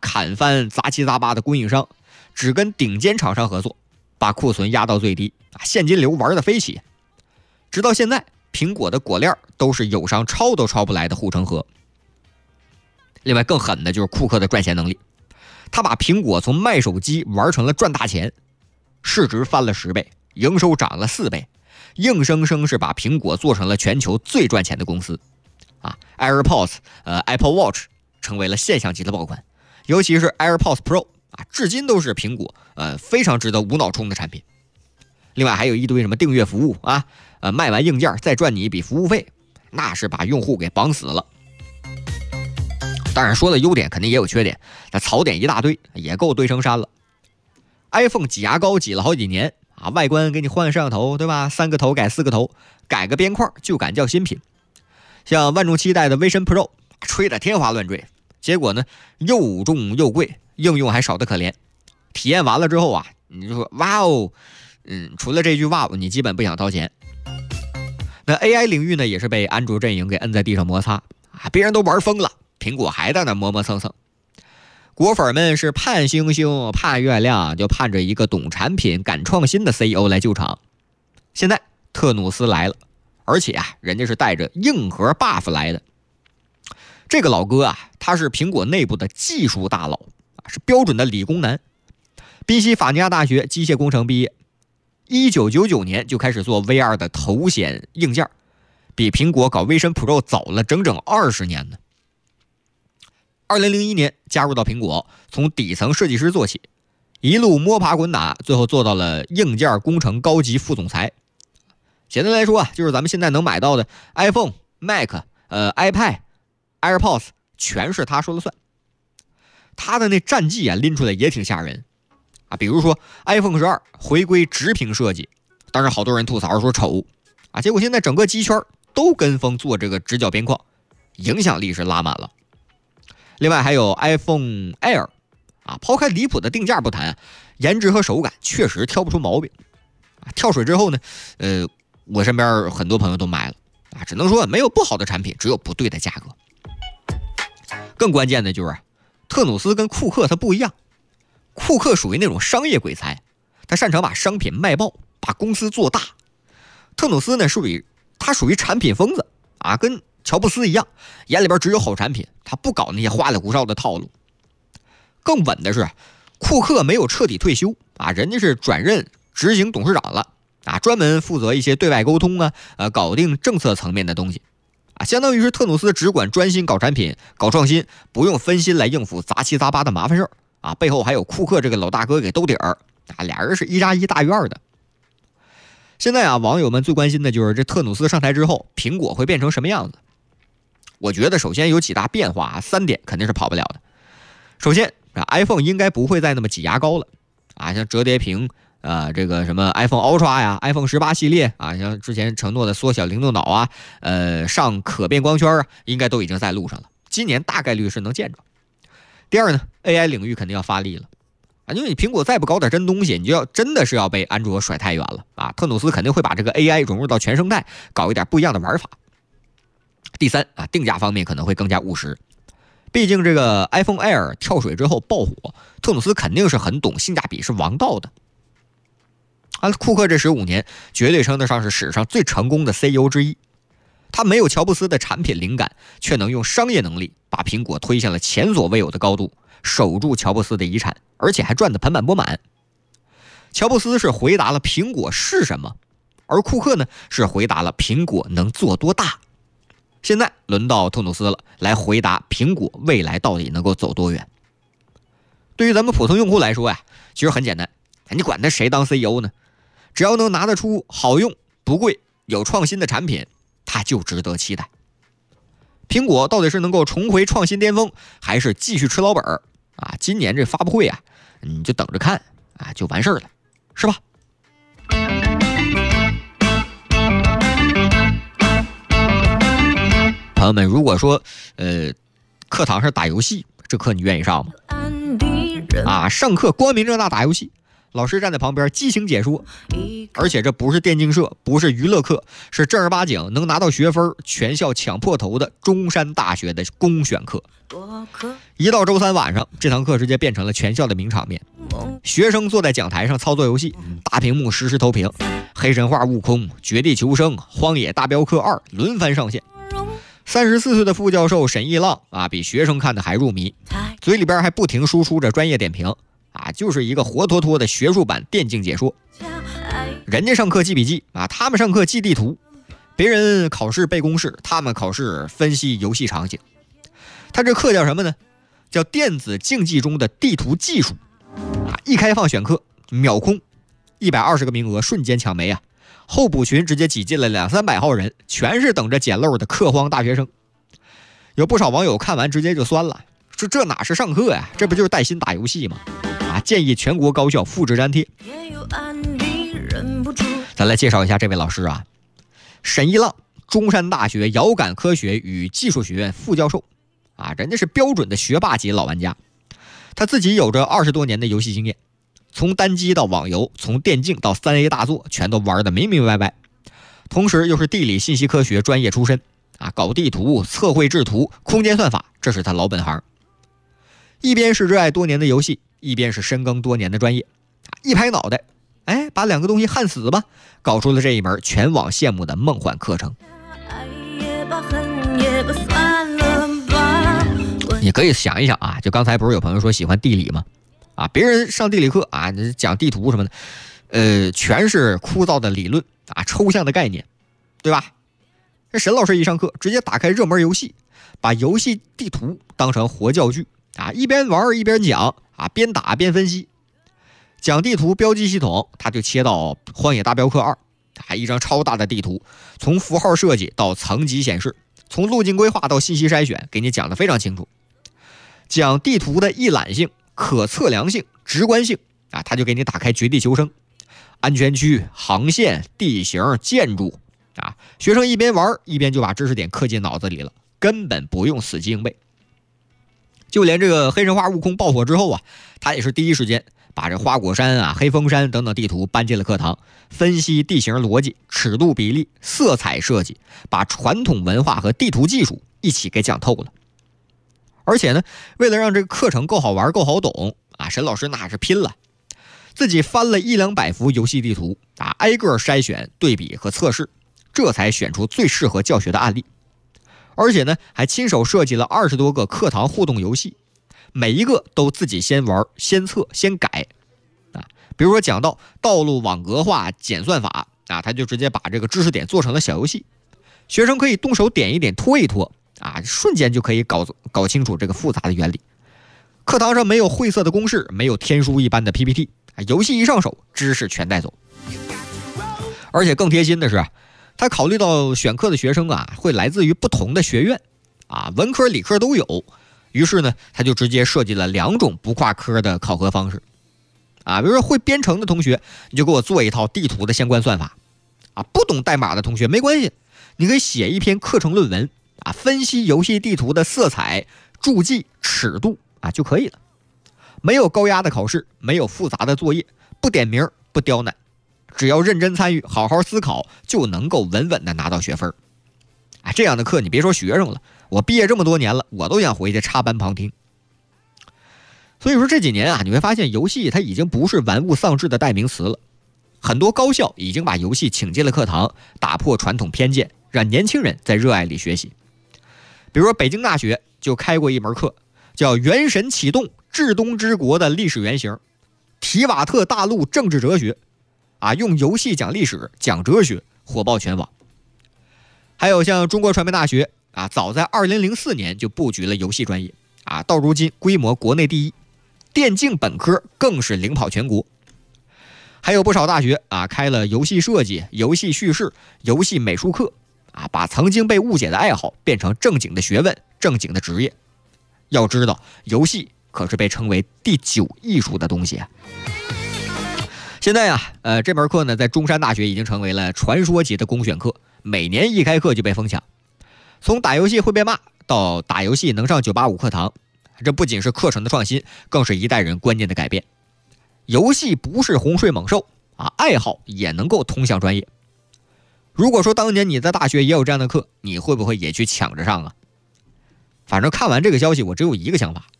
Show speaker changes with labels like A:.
A: 砍翻杂七杂八的供应商，只跟顶尖厂商合作，把库存压到最低，现金流玩得飞起。直到现在，苹果的果链都是友商抄都抄不来的护城河。另外更狠的就是库克的赚钱能力，他把苹果从卖手机玩成了赚大钱，市值翻了10倍，营收涨了4倍，硬生生是把苹果做成了全球最赚钱的公司。AirPods、Apple Watch 成为了现象级的爆款，尤其是 AirPods Pro 至今都是苹果非常值得无脑冲的产品。另外还有一堆什么订阅服务卖完硬件再赚你一笔服务费，那是把用户给绑死了。当然说了优点肯定也有缺点，那槽点一大堆，也够堆成山了。iPhone 挤牙膏挤了好几年外观给你换个摄像头，对吧？3个头改4个头，改个边框就敢叫新品。像万众期待的 Vision Pro 吹得天花乱坠，结果呢又重又贵，应用还少得可怜。体验完了之后你就说哇哦，除了这句哇哦，你基本不想掏钱。那 AI 领域呢，也是被安卓阵营给摁在地上摩擦别人都玩疯了，苹果还在那磨磨蹭蹭。果粉们是盼星星盼月亮，就盼着一个懂产品敢创新的 CEO 来救场。现在特努斯来了，而且人家是带着硬核 buff 来的。这个老哥他是苹果内部的技术大佬是标准的理工男，宾夕法尼亚大学机械工程毕业，1999年就开始做 VR 的头显硬件，比苹果搞 Vision Pro 早了整整20年呢。2001年加入到苹果，从底层设计师做起，一路摸爬滚打，最后做到了硬件工程高级副总裁。简单来说就是咱们现在能买到的 iPhone、Mac、iPad、AirPods 全是他说了算。他的那战绩拎出来也挺吓人比如说 iPhone 12回归直屏设计，当然好多人吐槽说丑结果现在整个机圈都跟风做这个直角边框，影响力是拉满了。另外还有 iPhone Air 抛开离谱的定价不谈颜值和手感确实挑不出毛病跳水之后呢我身边很多朋友都买了只能说没有不好的产品，只有不对的价格。更关键的就是特努斯跟库克他不一样，库克属于那种商业鬼才，他擅长把商品卖爆，把公司做大。特努斯呢属于产品疯子跟乔布斯一样，眼里边只有好产品，他不搞那些花里胡哨的套路。更稳的是库克没有彻底退休人家是转任执行董事长了专门负责一些对外沟通搞定政策层面的东西相当于是特努斯只管专心搞产品搞创新，不用分心来应付杂七杂八的麻烦事儿背后还有库克这个老大哥给兜底儿俩人是1+1大于2的。现在网友们最关心的就是这特努斯上台之后苹果会变成什么样子。我觉得首先有几大变化3点肯定是跑不了的。首先iPhone 应该不会再那么挤牙膏了像折叠屏这个什么 iPhone Ultra 呀 iPhone 18系列像之前承诺的缩小灵动岛上可变光圈应该都已经在路上了，今年大概率是能见着。第二呢 AI 领域肯定要发力了因为你苹果再不搞点真东西，你就真的是要被安卓甩太远了特努斯肯定会把这个 AI 融入到全生态，搞一点不一样的玩法。第三定价方面可能会更加务实，毕竟这个 iPhone Air 跳水之后爆火，特努斯肯定是很懂性价比是王道的库克这15年绝对称得上是史上最成功的 CEO 之一，他没有乔布斯的产品灵感，却能用商业能力把苹果推向了前所未有的高度，守住乔布斯的遗产，而且还赚得盆满钵满。乔布斯是回答了苹果是什么，而库克呢是回答了苹果能做多大。现在轮到特努斯了，来回答苹果未来到底能够走多远。对于咱们普通用户来说其实很简单，你管他谁当 CEO 呢？只要能拿得出好用、不贵、有创新的产品，它就值得期待。苹果到底是能够重回创新巅峰，还是继续吃老本今年这发布会你就等着看就完事儿了，是吧？朋友们，如果说课堂上打游戏，这课你愿意上吗？上课光明正大打游戏， 老师站在旁边激情解说，而且这不是电竞社，不是娱乐课，是正儿八经能拿到学分、全校抢破头的中山大学的公选课。一到周三晚上，这堂课直接变成了全校的名场面。学生坐在讲台上操作游戏，大屏幕实时投屏，黑神话、悟空、绝地求生、荒野大镖客2轮番上线。34岁的副教授沈一浪比学生看的还入迷，嘴里边还不停输出着专业点评就是一个活脱脱的学术版电竞解说。人家上课记笔记他们上课记地图，别人考试背公式，他们考试分析游戏场景。他这课叫什么呢？叫电子竞技中的地图技术一开放选课秒空，120个名额瞬间抢没候补群直接挤进了200-300号人，全是等着捡漏的课荒大学生。有不少网友看完直接就酸了，说这哪是上课呀，这不就是带薪打游戏吗？建议全国高校复制粘贴。咱来介绍一下这位老师沈一浪，中山大学遥感科学与技术学院副教授人家是标准的学霸级老玩家。他自己有着20多年的游戏经验，从单机到网游，从电竞到3A 大作，全都玩得明明白白。同时又是地理信息科学专业出身搞地图、测绘制图、空间算法，这是他老本行。一边是热爱多年的游戏，一边是深耕多年的专业，一拍脑袋，把两个东西焊死吧，搞出了这一门全网羡慕的梦幻课程。你可以想一想就刚才不是有朋友说喜欢地理吗？别人上地理课讲地图什么的，全是枯燥的理论抽象的概念，对吧？这沈老师一上课，直接打开热门游戏，把游戏地图当成活教具一边玩一边讲边打边分析。讲地图标记系统，他就切到荒野大镖客2一张超大的地图，从符号设计到层级显示，从路径规划到信息筛选，给你讲得非常清楚。讲地图的一览性、可测量性、直观性他就给你打开绝地求生，安全区、航线、地形、建筑学生一边玩一边就把知识点刻进脑子里了，根本不用死记硬背。就连这个黑神话悟空爆火之后他也是第一时间把这花果山黑风山等等地图搬进了课堂，分析地形逻辑、尺度比例、色彩设计，把传统文化和地图技术一起给讲透了。而且呢，为了让这个课程够好玩够好懂沈老师那是拼了，自己翻了100-200幅游戏地图挨个筛选、对比和测试，这才选出最适合教学的案例。而且呢，还亲手设计了20多个课堂互动游戏，每一个都自己先玩、先测、先改比如说讲到道路网格化简算法他就直接把这个知识点做成了小游戏，学生可以动手点一点、拖一拖瞬间就可以搞清楚这个复杂的原理。课堂上没有晦涩的公式，没有天书一般的 PPT， 游戏一上手，知识全带走。而且更贴心的是他考虑到选课的学生会来自于不同的学院文科理科都有，于是呢他就直接设计了2种不跨科的考核方式比如说会编程的同学，你就给我做一套地图的相关算法不懂代码的同学没关系，你可以写一篇课程论文分析游戏地图的色彩、注记、尺度就可以了。没有高压的考试，没有复杂的作业，不点名不刁难，只要认真参与，好好思考，就能够稳稳的拿到学分这样的课你别说学生了，我毕业这么多年了，我都想回去插班旁听。所以说这几年你会发现游戏它已经不是玩物丧志的代名词了，很多高校已经把游戏请进了课堂，打破传统偏见，让年轻人在热爱里学习。比如说北京大学就开过一门课，叫元神启动至东之国的历史原型，提瓦特大陆政治哲学用游戏讲历史、讲哲学，火爆全网。还有像中国传媒大学早在2004年就布局了游戏专业到如今规模国内第一，电竞本科更是领跑全国。还有不少大学开了游戏设计、游戏叙事、游戏美术课把曾经被误解的爱好变成正经的学问、正经的职业。要知道，游戏可是被称为第9艺术的东西现在这门课呢，在中山大学已经成为了传说级的公选课，每年一开课就被疯抢。从打游戏会被骂到打游戏能上985课堂，这不仅是课程的创新，更是一代人观念的改变。 游戏不是洪水猛兽啊，爱好也能够通向专业。如果说当年你在大学也有这样的课，你会不会也去抢着上啊？反正看完这个消息，我只有一个想法，